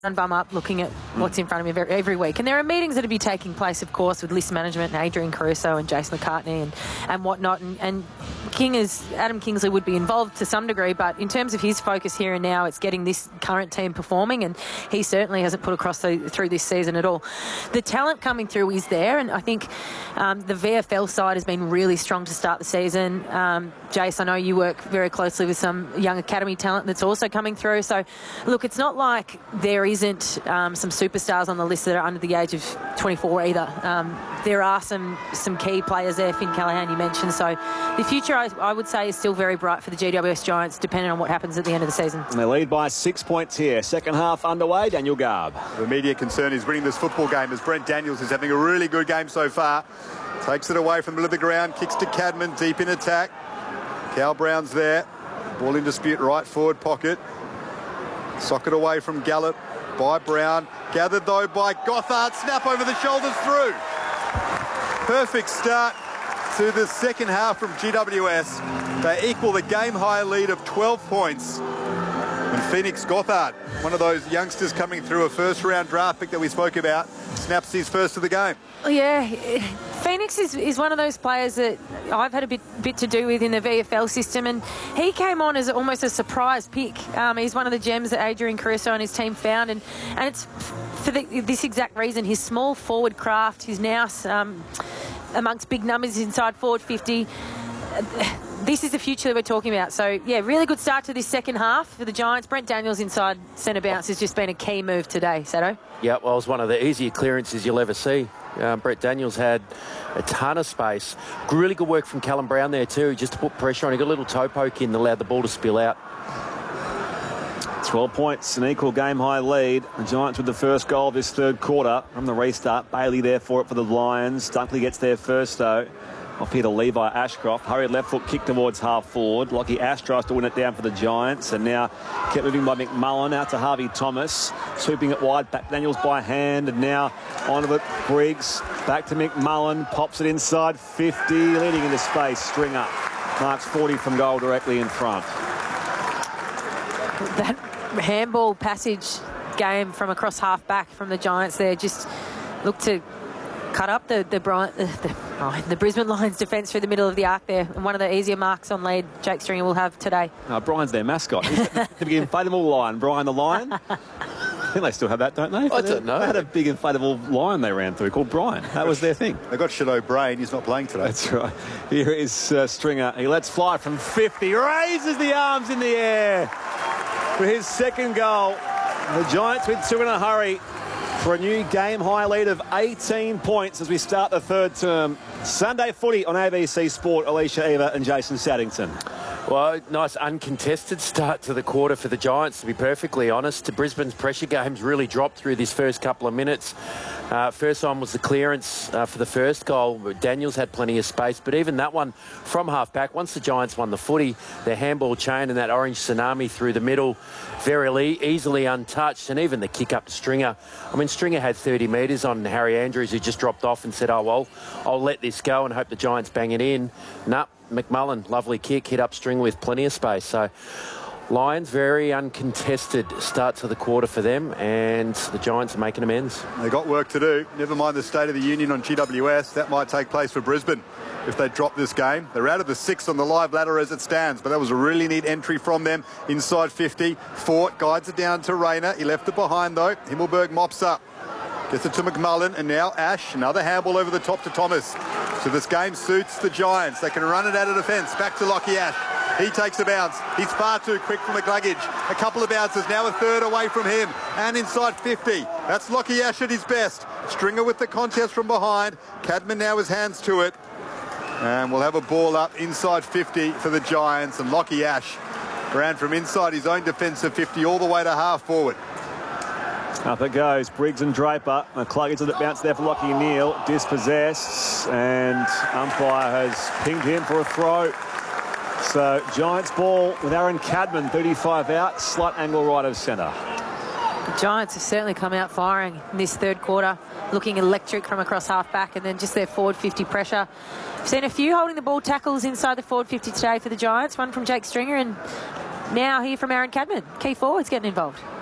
bum up looking at what's in front of me every week. And there are meetings that will be taking place, of course, with list management and Adrian Caruso and Jason McCartney and whatnot. And Adam Kingsley would be involved to some degree, but in terms of his focus here and now, it's getting this current team performing, and he certainly hasn't put across through this season at all. The talent coming through is there, and I think the VFL side has been really strong to start the season. Jace, I know you work very closely with some young academy talent that's also coming through. So, look, it's not like there isn't some superstars on the list that are under the age of 24 either. There are some key players there. Finn Callaghan, you mentioned. So the future, I would say, is still very bright for the GWS Giants, depending on what happens at the end of the season. And they lead by 6 points here. Second half underway. Daniel Garb. The immediate concern is winning this football game, as Brent Daniels is having a really good game so far. Takes it away from the middle of the ground, kicks to Cadman, deep in attack. Cal Brown's there. Ball in dispute, right forward pocket. Socket away from Gallup by Brown. Gathered, though, by Gothard. Snap over the shoulders through. Perfect start to the second half from GWS. They equal the game-high lead of 12 points. And Phoenix Gothard, one of those youngsters coming through, a first-round draft pick that we spoke about, snaps his first of the game. Yeah, Phoenix is one of those players that I've had a bit to do with in the VFL system, and he came on as almost a surprise pick. He's one of the gems that Adrian Caruso and his team found, and it's for this exact reason. His small forward craft, his nous amongst big numbers inside forward 50. This is the future that we're talking about. So, yeah, really good start to this second half for the Giants. Brent Daniels inside centre bounce has just been a key move today, Sado. Yeah, well, it was one of the easier clearances you'll ever see. Brett Daniels had a ton of space. Really good work from Callum Brown there too, just to put pressure on. He got a little toe poke in, allowed the ball to spill out. 12 points, an equal game-high lead. The Giants with the first goal of this third quarter from the restart. Bailey there for it for the Lions. Dunkley gets there first, though. Off here to Levi Ashcroft. Hurried left foot kick towards half forward. Lockie Ash tries to win it down for the Giants. And now kept moving by McMullen out to Harvey Thomas. Sweeping it wide back. Daniels by hand. And now onto it. Briggs. Back to McMullen. Pops it inside 50. Leading into space. Stringer. Marks 40 from goal directly in front. That handball passage game from across half back from the Giants there just looked to cut up the Brisbane Lions defence through the middle of the arc there. And one of the easier marks on lead Jake Stringer will have today. Brian's their mascot. He's the big inflatable lion. Brian the Lion. I think they still have that, don't they? I don't know. They had a big inflatable lion they ran through called Brian. That was their thing. They got Shadow Brain. He's not playing today. That's right. Here is Stringer. He lets fly from 50. Raises the arms in the air for his second goal. The Giants with two in a hurry for a new game-high lead of 18 points as we start the third term. Sunday footy on ABC Sport. Alicia Eva and Jason Saddington. Well, nice uncontested start to the quarter for the Giants, to be perfectly honest. Brisbane's pressure games really dropped through this first couple of minutes. First one was the clearance for the first goal. Daniels had plenty of space, but even that one from half-back, once the Giants won the footy, their handball chain and that orange tsunami through the middle, very easily untouched, and even the kick up to Stringer. I mean, Stringer had 30 metres on Harry Andrews, who just dropped off and said, oh, well, I'll let this go and hope the Giants bang it in. Nah, McMullen, lovely kick, hit up Stringer with plenty of space. So Lions, very uncontested start to the quarter for them, and the Giants are making amends. They got work to do. Never mind the State of the Union on GWS. That might take place for Brisbane if they drop this game. They're out of the 6 on the live ladder as it stands, but that was a really neat entry from them inside 50. Fort guides it down to Rayner. He left it behind, though. Himmelberg mops up. Gets it to McMullen, and now Ash. Another handball over the top to Thomas. So this game suits the Giants. They can run it out of defence. Back to Lockie Ash. He takes a bounce. He's far too quick for McCluggage. A couple of bounces. Now a third away from him. And inside 50. That's Lockie Ash at his best. Stringer with the contest from behind. Cadman now has hands to it. And we'll have a ball up inside 50 for the Giants. And Lockie Ash ran from inside his own defensive 50 all the way to half forward. Up it goes. Briggs and Draper. McCluggage let it bounce there for Lockie Neal. Dispossessed. And umpire has pinged him for a throw. So Giants ball with Aaron Cadman, 35 out. Slight angle right of centre. The Giants have certainly come out firing in this third quarter, looking electric from across half-back, and then just their forward 50 pressure. We've seen a few holding the ball tackles inside the forward 50 today for the Giants. One from Jake Stringer, and now here from Aaron Cadman. Key forwards getting involved.